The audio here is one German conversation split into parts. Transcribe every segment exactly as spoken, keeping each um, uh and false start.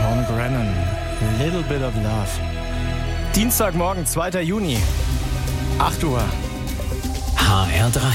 Sean Brennan, Little Bit of Love. Dienstagmorgen, zweiter Juni, acht Uhr. H R drei.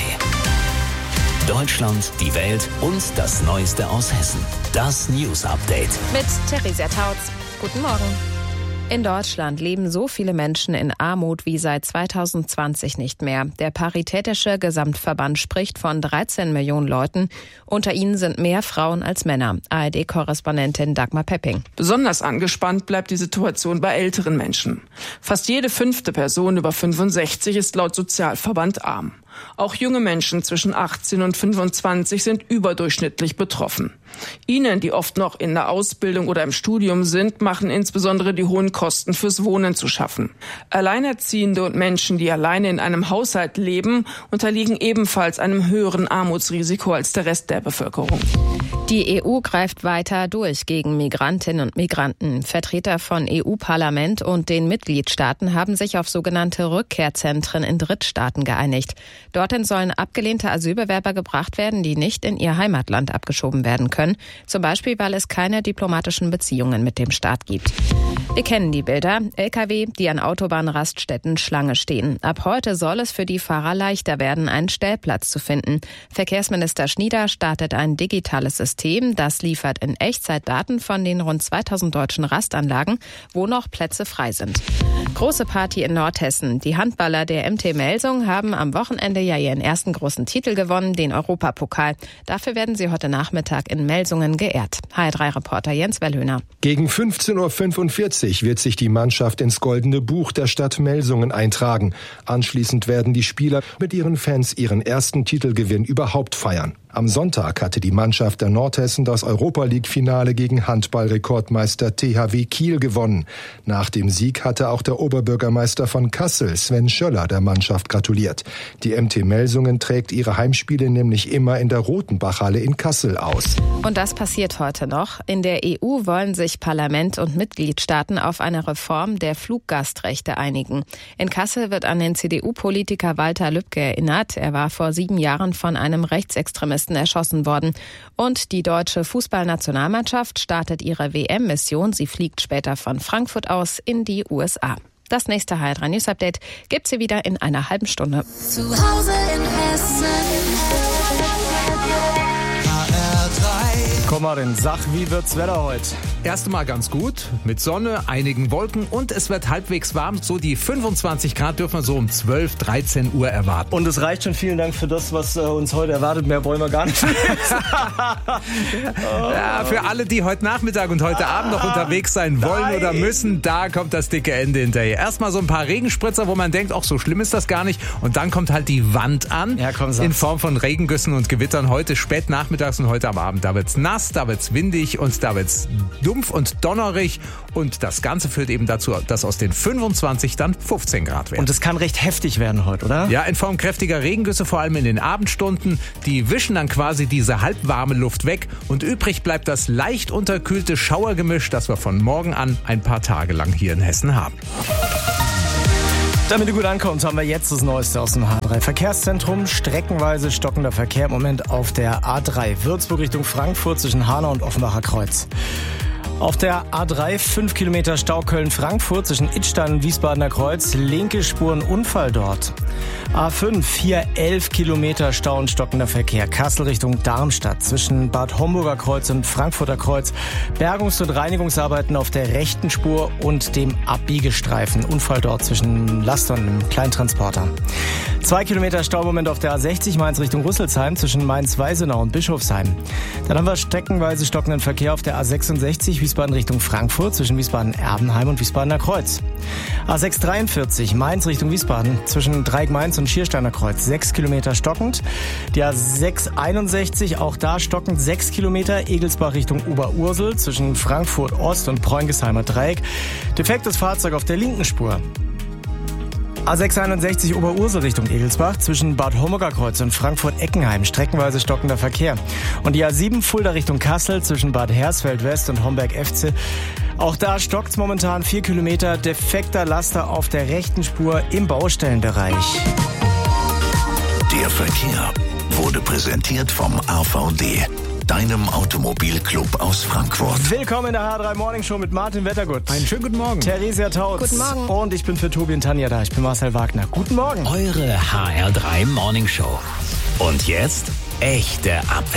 Deutschland, die Welt und das Neueste aus Hessen. Das News Update. Mit Theresia Tautz. Guten Morgen. In Deutschland leben so viele Menschen in Armut wie seit zweitausendzwanzig nicht mehr. Der Paritätische Gesamtverband spricht von dreizehn Millionen Leuten. Unter ihnen sind mehr Frauen als Männer. A R D-Korrespondentin Dagmar Pepping. Besonders angespannt bleibt die Situation bei älteren Menschen. Fast jede fünfte Person über fünfundsechzig ist laut Sozialverband arm. Auch junge Menschen zwischen achtzehn und fünfundzwanzig sind überdurchschnittlich betroffen. Ihnen, die oft noch in der Ausbildung oder im Studium sind, machen insbesondere die hohen Kosten fürs Wohnen zu schaffen. Alleinerziehende und Menschen, die alleine in einem Haushalt leben, unterliegen ebenfalls einem höheren Armutsrisiko als der Rest der Bevölkerung. Die E U greift weiter durch gegen Migrantinnen und Migranten. Vertreter von E U-Parlament und den Mitgliedstaaten haben sich auf sogenannte Rückkehrzentren in Drittstaaten geeinigt. Dorthin sollen abgelehnte Asylbewerber gebracht werden, die nicht in ihr Heimatland abgeschoben werden können. Zum Beispiel, weil es keine diplomatischen Beziehungen mit dem Staat gibt. Wir kennen die Bilder. L K W, die an Autobahnraststätten Schlange stehen. Ab heute soll es für die Fahrer leichter werden, einen Stellplatz zu finden. Verkehrsminister Schnieder startet ein digitales System. Das liefert in Echtzeit Daten von den rund zweitausend deutschen Rastanlagen, wo noch Plätze frei sind. Große Party in Nordhessen. Die Handballer der M T Melsung haben am Wochenende ja ihren ersten großen Titel gewonnen, den Europapokal. Dafür werden sie heute Nachmittag in Melsungen geehrt. H R drei-Reporter Jens Wellhöhner. Gegen fünfzehn Uhr fünfundvierzig wird sich die Mannschaft ins Goldene Buch der Stadt Melsungen eintragen. Anschließend werden die Spieler mit ihren Fans ihren ersten Titelgewinn überhaupt feiern. Am Sonntag hatte die Mannschaft der Nordhessen das Europa-League-Finale gegen Handball-Rekordmeister T H W Kiel gewonnen. Nach dem Sieg hatte auch der Oberbürgermeister von Kassel, Sven Schöller, der Mannschaft gratuliert. Die M T Melsungen trägt ihre Heimspiele nämlich immer in der Rotenbachhalle in Kassel aus. Und das passiert heute noch. In der E U wollen sich Parlament und Mitgliedstaaten auf eine Reform der Fluggastrechte einigen. In Kassel wird an den C D U-Politiker Walter Lübcke erinnert. Er war vor sieben Jahren von einem Rechtsextremisten erschossen worden. Und die deutsche Fußballnationalmannschaft startet ihre W M-Mission. Sie fliegt später von Frankfurt aus in die U S A. Das nächste H R drei News Update gibt's hier wieder in einer halben Stunde. Zu Hause in Hessen. H R drei. Komarin, sag, wie wird's Wetter heute? Erst einmal ganz gut, mit Sonne, einigen Wolken und es wird halbwegs warm. So die fünfundzwanzig Grad dürfen wir so um zwölf, dreizehn Uhr erwarten. Und es reicht schon. Vielen Dank für das, was äh, uns heute erwartet. Mehr wollen wir gar nicht. Ja, für alle, die heute Nachmittag und heute Abend noch unterwegs sein wollen Nein. oder müssen, da kommt das dicke Ende hinterher. Erstmal so ein paar Regenspritzer, wo man denkt, ach, so schlimm ist das gar nicht. Und dann kommt halt die Wand an, ja, komm, in Form von Regengüssen und Gewittern. Heute spät nachmittags und heute am Abend. Da wird's nass, da wird's windig und da wird's dumpf und donnerig. Und das Ganze führt eben dazu, dass aus den fünfundzwanzig dann fünfzehn Grad werden. Und es kann recht heftig werden heute, oder? Ja, in Form kräftiger Regengüsse, vor allem in den Abendstunden. Die wischen dann quasi diese halbwarme Luft weg. Und übrig bleibt das leicht unterkühlte Schauergemisch, das wir von morgen an ein paar Tage lang hier in Hessen haben. Damit du gut ankommst, haben wir jetzt das Neueste aus dem H drei Verkehrszentrum. Streckenweise stockender Verkehr im Moment auf der A drei Würzburg Richtung Frankfurt zwischen Hanau und Offenbacher Kreuz. Auf der A drei fünf Kilometer Stau Köln-Frankfurt zwischen Idstein und Wiesbadener Kreuz. Linke Spuren Unfall dort. A fünf hier elf Kilometer Stau und stockender Verkehr. Kassel Richtung Darmstadt zwischen Bad Homburger Kreuz und Frankfurter Kreuz. Bergungs- und Reinigungsarbeiten auf der rechten Spur und dem Abbiegestreifen. Unfall dort zwischen Laster und einem Kleintransporter. Zwei Kilometer Staumoment auf der A sechzig Mainz Richtung Rüsselsheim zwischen Mainz-Weisenau und Bischofsheim. Dann haben wir streckenweise stockenden Verkehr auf der A sechsundsechzig Wiesbaden Richtung Frankfurt zwischen Wiesbaden-Erbenheim und Wiesbadener Kreuz. A sechs dreiundvierzig Mainz Richtung Wiesbaden zwischen Dreieck-Mainz und Schiersteiner Kreuz. Sechs Kilometer stockend. Die A sechs einundsechzig auch da stockend. Sechs Kilometer Egelsbach Richtung Oberursel zwischen Frankfurt Ost und Preungesheimer Dreieck. Defektes Fahrzeug auf der linken Spur. A sechs einundsechzig Oberursel Richtung Egelsbach zwischen Bad Homburger Kreuz und Frankfurt-Eckenheim. Streckenweise stockender Verkehr. Und die A sieben Fulda Richtung Kassel zwischen Bad Hersfeld West und Homberg-F C. Auch da stockt's momentan vier Kilometer. Defekter Laster auf der rechten Spur im Baustellenbereich. Der Verkehr wurde präsentiert vom A V D. deinem Automobilclub aus Frankfurt. Willkommen in der H drei Morning Show mit Martin Wettergut. Einen schönen guten Morgen. Theresia Tautz. Guten Morgen. Und ich bin für Tobi und Tanja da. Ich bin Marcel Wagner. Guten Morgen. Eure H R drei Morning Show. Und jetzt echte Abwechslung.